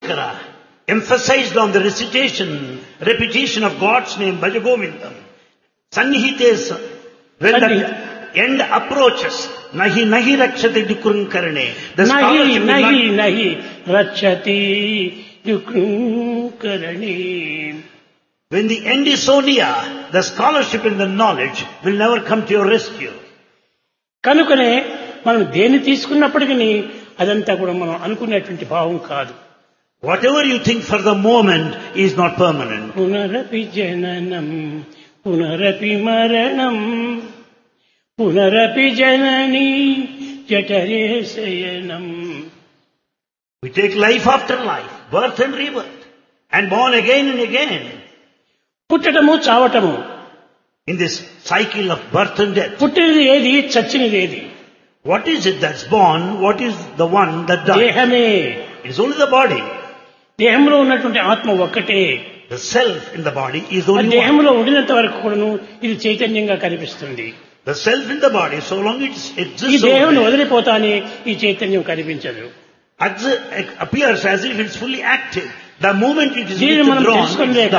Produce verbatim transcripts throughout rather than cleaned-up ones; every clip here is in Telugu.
Shankara emphasized on the recitation, repetition of God's name, Bhajagovindam. Sannihite, when the end approaches, nahi nahi rakshati dukrum karane. The nahi nahi nahi rakshati dukrum karane. When the end is so near, the scholarship and the knowledge will never come to your rescue. కనుకనే మనం దేన్ని తీసుకున్నప్పటికీ అదంతా కూడా మనం అనుకునేటువంటి భావం కాదు. Whatever you think for the moment is not permanent. పునరపి జననం పునరపి మరణం పునరపి జనని జఠరే శయనం. We take life after life, birth and rebirth, and born again and again. పుట్టటము చావటము. In this cycle of birth and death. పుట్టినది ఏది, చచ్చినది ఏది? What is it that's born? What is the one that dies? దేహమే. It is only the body. దేహంలో ఉన్నటువంటి ఆత్మ ఒక్కటే. The self in the body is only one. దేహంలో ఉండినంత వరకు కూడాను ఇది చైతన్యంగా కనిపిస్తుంది. The self in the body, so long it exists. ఈ దేహం వదిలిపోతానే ఈ చైతన్యం కనిపించదు. It appears as if it's fully active. The moment it is దీన్ని మనం withdrawn, తెలుసుకోలేక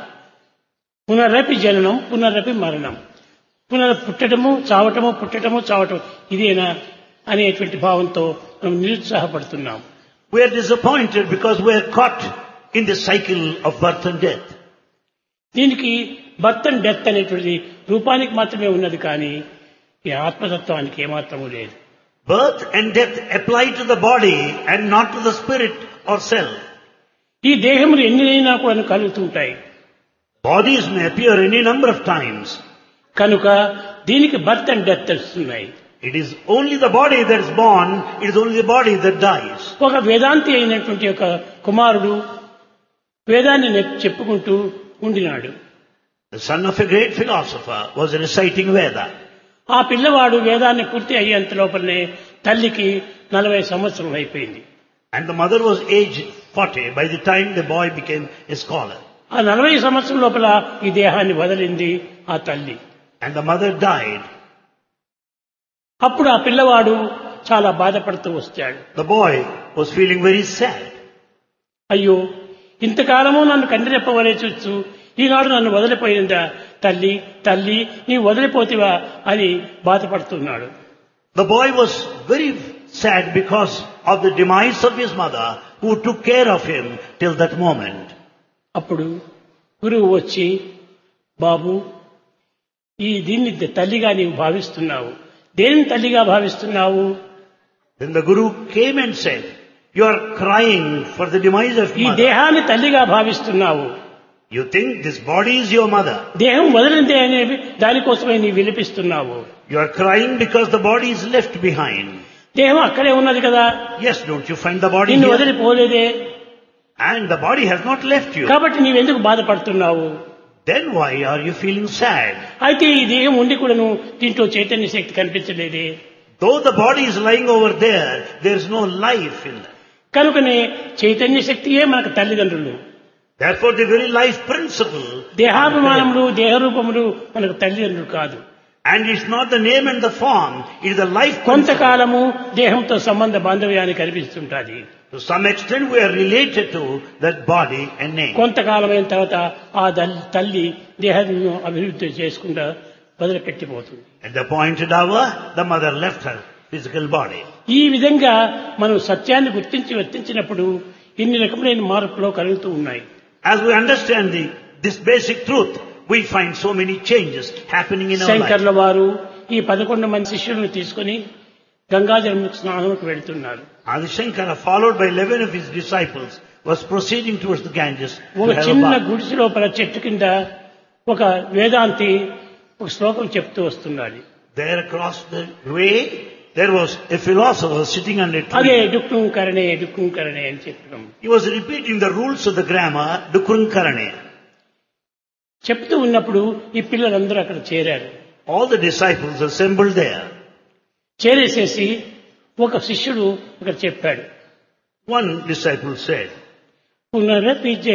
పునరపి జననం పునరపి మరణం, పునర పుట్టడము చావటము పుట్టడము చావటం ఇదేనా అనేటువంటి భావంతో మనం నిరుత్సాహపడుతున్నాం. We are disappointed because we are caught in the cycle of birth and death. దీనికి బర్త్ అండ్ డెత్ అనేటువంటి రూపానికి మాత్రమే ఉన్నది, కానీ ఈ ఆత్మతత్వానికి ఏమాత్రము లేదు. Birth and death apply to the body and not to the spirit or self. ఈ దేహములు ఎన్నైనా కూడా కలుగుతుంటాయి. Bodies may appear any number of times. కనుక దీనికి బర్త్ అండ్ డెత్ తెలుస్తున్నాయి. It is only the body that is born, it is only the body that dies. ఒక వేదాంతి అయినటువంటి ఒక కుమారుడు వేదాన్ని చెప్పుకుంటూ ఉండినాడు. The son of a great philosopher was reciting Veda. ఆ పిల్లవాడు వేదాన్ని పూర్తి అయ్యేంత లోపలనే తల్లికి నలభై సంవత్సరం అయిపోయింది. And the mother was aged forty by the time the boy became a scholar. ఆ నలభై సంవత్సరం లోపల ఈ దేహాన్ని వదిలింది ఆ తల్లి. And the mother died. అప్పుడు ఆ పిల్లవాడు చాలా బాధపడుతూ వచ్చాడు. The boy was feeling very sad. అయ్యో, ఇంతకాలము నన్ను కండిరెప్పవలే చూస్తూ ఈనాడు నన్ను వదిలిపోయిందా తల్లి, తల్లి నీ వదిలిపోతివా అని బాధపడుతున్నాడు. The boy was very sad because of the demise of his mother who took care of him till that moment. అప్పుడు గురువు వచ్చి, బాబు ఈ దీన్ని తల్లిగా నీవు భావిస్తున్నావు, దేని తల్లిగా భావిస్తున్నావు? Then the Guru came and said, you are crying for the demise of ఈ mother. దేహాన్ని తల్లిగా భావిస్తున్నావు. You think this body is your mother. దేహం వదిలిందే అనేవి దానికోసమే నీ విలిపిస్తున్నావు. You are crying because the body is left behind. దేహం అక్కడే ఉన్నది కదా. Yes, don't you find the body నిన్ను here? వదిలిపోలేదే. And the body has not left you. కాబట్టి నీవెందుకు బాధపడుతున్నావు? Then why are you feeling sad? అయితే ఈ దేహం ఉండి కూడాను దీంట్లో చైతన్య శక్తి కనిపించలేదే. Though the body is lying over there, there is no life in that. కనుకనే చైతన్య శక్తియే మనకు తల్లిదండ్రులు. Therefore the very life principle. దేహాభిమానములు దేహరూపములు మనకు తల్లిదండ్రులు కాదు. And it's not the name and the form, it is the life principle. కొంతకాలము దేహంతో సంబంధ బాంధవ్యాన్ని కనిపిస్తుంటాది. To some extent we are related to that body and name. కొంతకాలమైన తర్వాత ఆ తల్లి దేహాన్ని అభివృద్ధి చేసుకుంటా వదిలిపెట్టిపోతుంది. At the appointed hour, the mother left her physical body. ఈ విధంగా మనం సత్యాన్ని గుర్తించి వర్తించినప్పుడు ఇన్ని రకములైన మార్పులు కలుగుతూ ఉన్నాయి. As we understand the, this basic truth, we find so many changes happening in our life. శంకర్ల వారు ఈ పదకొండు మంది శిష్యులను తీసుకుని గంగాజలం స్నానంకు వెళ్తున్నారు. Adi Shankara, followed by eleven of his disciples, was proceeding towards the Ganges to ఒక have a చిన్న bath. గుడిసె లోపల చెట్టు కింద ఒక వేదాంతి ఒక శ్లోకం చెప్తూ వస్తున్నాడు. There across the way, there was a philosopher sitting under a అదే tree. డుక్కుం కరణే డుక్కుం కరణే అని చెప్పడం. He was repeating the rules of the grammar, Dukrunkarane. చెప్తూ ఉన్నప్పుడు ఈ పిల్లలందరూ అక్కడ చేరారు. All the disciples assembled there. చేరేసేసి ఒక శిష్యుడు అక్కడ చెప్పాడు. One disciple said, పునరపి